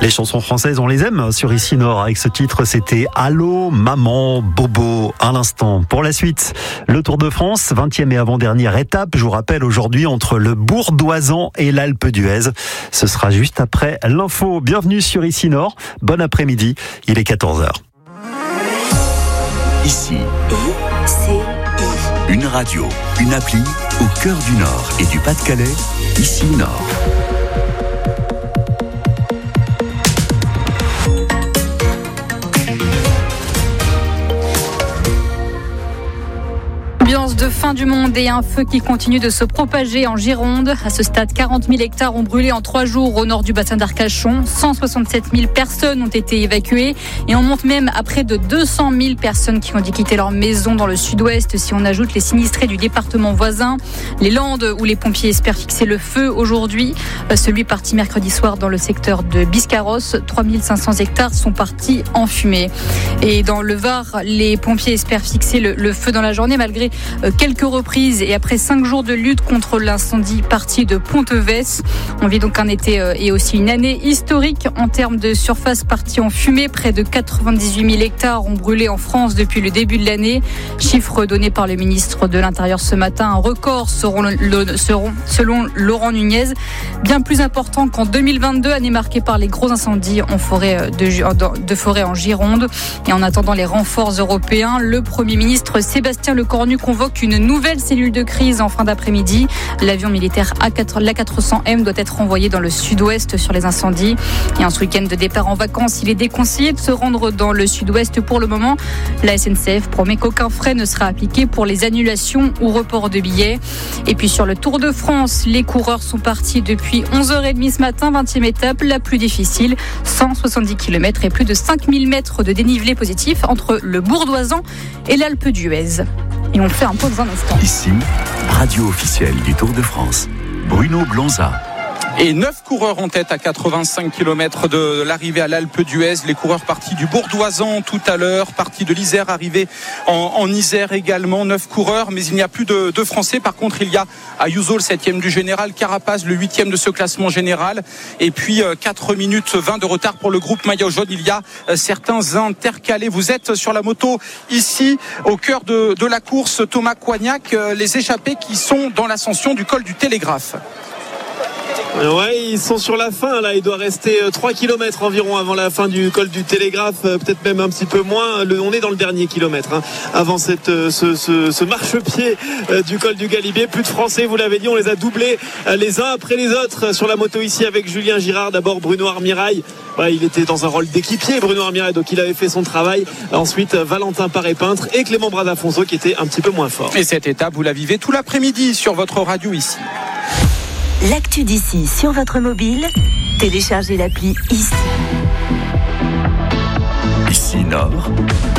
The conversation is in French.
Les chansons françaises, on les aime sur Ici Nord. Avec ce titre, c'était Allô, maman, bobo, à l'instant. Pour la suite, le Tour de France, 20e et avant-dernière étape. Je vous rappelle aujourd'hui entre le Bourdoisan et l'Alpe d'Huez. Ce sera juste après l'info. Bienvenue sur Ici Nord. Bon après-midi. Il est 14h. Ici, une radio, une appli au cœur du Nord et du Pas-de-Calais. Ici Nord. Ambiance de fin du monde et un feu qui continue de se propager en Gironde. À ce stade, 40 000 hectares ont brûlé en 3 jours au nord du bassin d'Arcachon. 167 000 personnes ont été évacuées et on monte même à près de 200 000 personnes qui ont dû quitter leur maison dans le sud-ouest. Si on ajoute les sinistrés du département voisin, les Landes où les pompiers espèrent fixer le feu aujourd'hui. Celui parti mercredi soir dans le secteur de Biscarrosse. 3500 hectares sont partis en fumée. Et dans le Var, les pompiers espèrent fixer le feu dans la journée malgré quelques reprises et après 5 jours de lutte contre l'incendie parti de Pontevès. On vit donc un été et aussi une année historique en termes de surface partie en fumée. Près de 98 000 hectares ont brûlé en France depuis le début de l'année. Chiffre donné par le ministre de l'Intérieur ce matin. Un record selon Laurent Nunez. Bien plus important qu'en 2022, année marquée par les gros incendies en forêt de forêt en Gironde. Et en attendant les renforts européens, le Premier ministre Sébastien Lecornu convoque une nouvelle cellule de crise en fin d'après-midi. L'avion militaire l'A400M doit être envoyé dans le sud-ouest sur les incendies. Et en ce week-end de départ en vacances, il est déconseillé de se rendre dans le sud-ouest pour le moment. La SNCF promet qu'aucun frais ne sera appliqué pour les annulations ou reports de billets. Et puis sur le Tour de France, les coureurs sont partis depuis 11h30 ce matin, 20e étape, la plus difficile, 170 km et plus de 5000 mètres de dénivelé positif entre le Bourdoisan et l'Alpe d'Huez. Et on fait un peu dans un instant. Ici, radio officielle du Tour de France. Bruno Blonza. Et 9 coureurs en tête à 85 km de l'arrivée à l'Alpe d'Huez. Les coureurs partis du Bourdoisan tout à l'heure, partis de l'Isère, arrivés en Isère également. 9 coureurs, mais il n'y a plus de Français. Par contre, il y a Ayuso, le 7e du général, Carapaz, le 8e de ce classement général. Et puis 4 minutes 20 de retard pour le groupe maillot jaune. Il y a certains intercalés. Vous êtes sur la moto ici, au cœur de la course. Thomas Coignac, les échappés qui sont dans l'ascension du col du Télégraphe. Ouais, ils sont sur la fin là, il doit rester 3 km environ avant la fin du col du Télégraphe, peut-être même un petit peu moins. On est dans le dernier kilomètre avant ce marchepied du col du Galibier. Plus de Français, vous l'avez dit, on les a doublés les uns après les autres sur la moto ici avec Julien Girard. D'abord Bruno Armirail, il était dans un rôle d'équipier Bruno Armirail, donc il avait fait son travail. Ensuite Valentin Paré-Peintre et Clément Bradafonso qui était un petit peu moins fort. Et cette étape, vous la vivez tout l'après-midi sur votre radio ici. L'actu d'ici sur votre mobile, téléchargez l'appli Ici. Ici Nord.